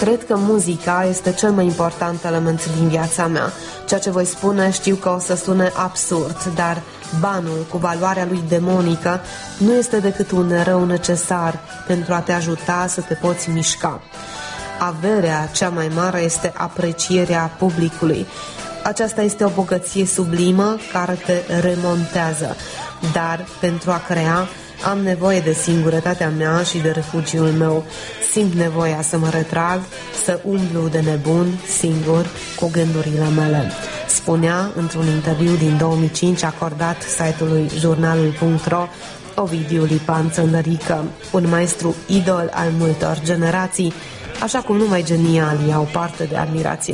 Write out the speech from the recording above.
Cred că muzica este cel mai important element din viața mea. Ceea ce voi spune știu că o să sune absurd, dar banul cu valoarea lui demonică nu este decât un rău necesar pentru a te ajuta să te poți mișca. Averea cea mai mare este aprecierea publicului. Aceasta este o bogăție sublimă care te remontează, dar pentru a crea am nevoie de singurătatea mea și de refugiul meu. Simt nevoia să mă retrag, să umblu de nebun, singur, cu gândurile mele. Spunea într-un interviu din 2005 acordat site-ului jurnalul.ro Ovidiu Lipan Țăndărică, un maestru idol al multor generații, așa cum numai genialii au parte de admirație